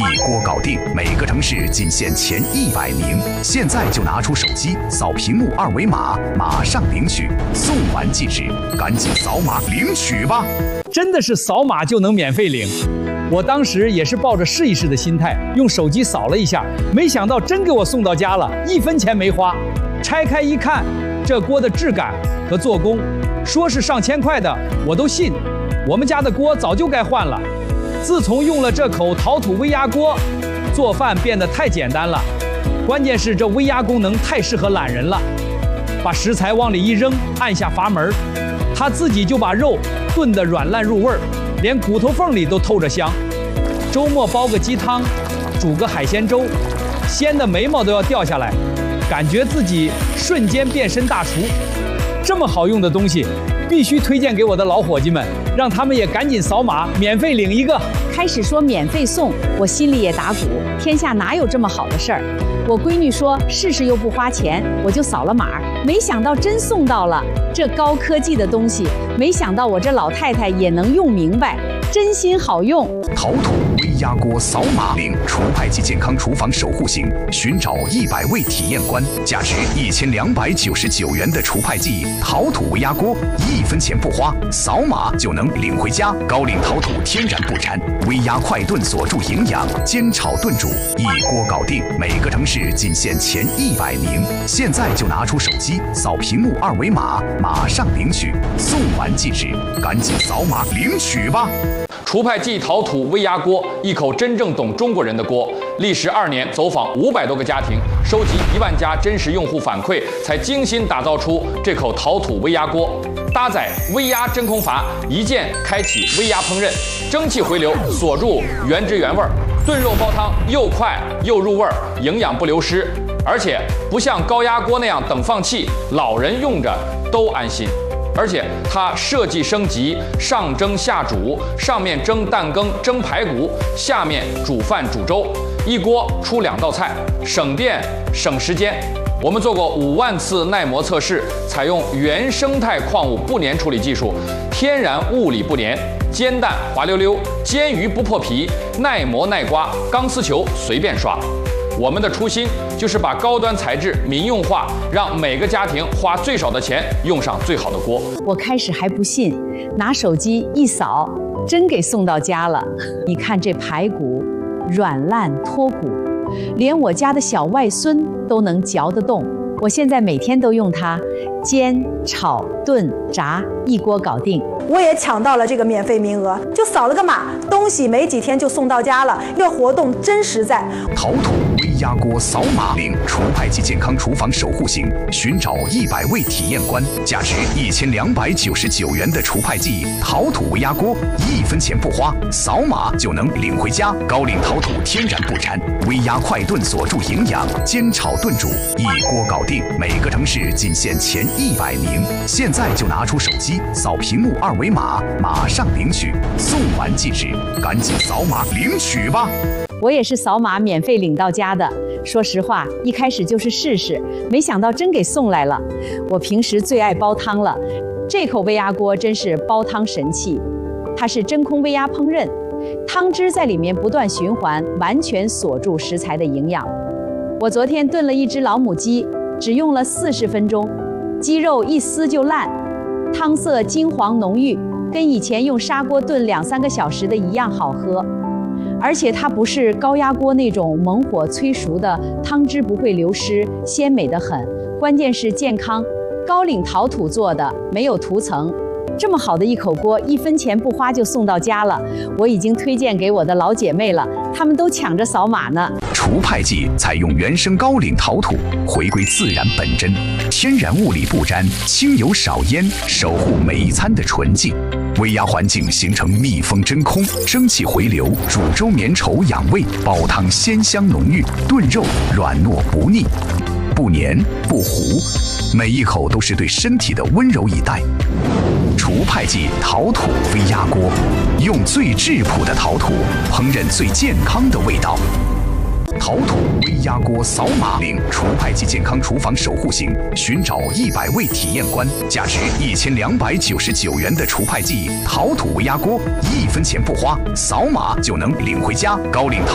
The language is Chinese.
一锅搞定，每个城市仅限前100名。现在就拿出手机扫屏幕2维码，马上领取，送完即止，赶紧扫码领取吧！ 真的是扫码就能免费领。我当时也是抱着试一试的心态，用手机扫了一下，没想到真给我送到家了，1分钱没花。拆开一看，这锅的质感和做工，说是上千块的，我都信。我们家的锅早就该换了。自从用了这口陶土微压锅，做饭变得太简单了。关键是这微压功能太适合懒人了，把食材往里一扔，按下阀门，它自己就把肉炖得软烂入味儿，连骨头缝里都透着香。周末煲个鸡汤，煮个海鲜粥，鲜的眉毛都要掉下来，感觉自己瞬间变身大厨。这么好用的东西，必须推荐给我的老伙计们，让他们也赶紧扫码免费领一个。 开始说免费送，我心里也打鼓，天下哪有这么好的事儿？我闺女说试试又不花钱，我就扫了码，没想到真送到了。这高科技的东西，没想到我这老太太也能用明白，真心好用。 陶土微压锅扫码领除派季健康厨房守护型，寻找100位体验官，价值1299元的除派季陶土微压锅，1分钱不花，扫码就能领回家。高岭陶土天然不粘，微压快炖锁住营养，煎炒炖煮一锅搞定，每个城市仅限前100名。现在就拿出手机扫屏幕2维码，马上领取，送完即止，赶紧扫码领取吧！ 除派季陶土微压锅，一口真正懂中国人的锅。历时2年，走访500多个家庭，收集1万家真实用户反馈，才精心打造出这口陶土微压锅。搭载微压真空阀，一键开启微压烹饪，蒸汽回流锁住原汁原味，炖肉煲汤又快又入味，营养不流失。而且不像高压锅那样等放气，老人用着都安心。而且它设计升级，上蒸下煮，上面蒸蛋羹、蒸排骨，下面煮饭煮粥，一锅出2道菜，省电省时间。我们做过5万次耐磨测试，采用原生态矿物不粘处理技术，天然物理不粘，煎蛋滑溜溜，煎鱼不破皮，耐磨耐刮，钢丝球随便刷。我们的初心就是把高端材质民用化，让每个家庭花最少的钱用上最好的锅。 我开始还不信，拿手机一扫，真给送到家了。你看这排骨，软烂脱骨，连我家的小外孙都能嚼得动。我现在每天都用它，煎、炒、炖、炸，一锅搞定。 我也抢到了这个免费名额，就扫了个码，东西没几天就送到家了。这活动真实在。 陶土微压锅扫码领除派季健康厨房守护型，寻找100位体验官，价值1299元的除派季陶土微压锅，1分钱不花，扫码就能领回家。高岭陶土天然不粘，微压快炖锁住营养，煎炒炖煮一锅搞定，每个城市仅限前100名。现在就拿出手机扫屏幕2维码，马上领取，送完即止，赶紧扫码领取吧！ 我也是扫码免费领到家的。说实话，一开始就是试试，没想到真给送来了。我平时最爱煲汤了，这口微压锅真是煲汤神器。它是真空微压烹饪，汤汁在里面不断循环，完全锁住食材的营养。我昨天炖了一只老母鸡，只用了40分钟，鸡肉一撕就烂，汤色金黄浓郁，跟以前用砂锅炖2-3个小时的一样好喝。而且它不是高压锅那种猛火催熟的，汤汁不会流失，鲜美得很。关键是健康，高岭陶土做的，没有涂层。这么好的一口锅，1分钱不花就送到家了。我已经推荐给我的老姐妹了，她们都抢着扫码呢。 除派季采用原生高岭陶土，回归自然本真，天然物理不沾，轻油少烟，守护每一餐的纯净。微压环境形成密封真空，蒸汽回流，煮粥绵稠养胃，煲汤鲜香浓郁，炖肉软糯不腻，不黏不糊，每一口都是对身体的温柔以待。除派季陶土微压锅，用最质朴的陶土烹饪最健康的味道。陶土微压锅扫码领除派季健康厨房守护型，寻找100位体验官，价值1299元的除派季陶土微压锅，1分钱不花，扫码就能领回家。高岭陶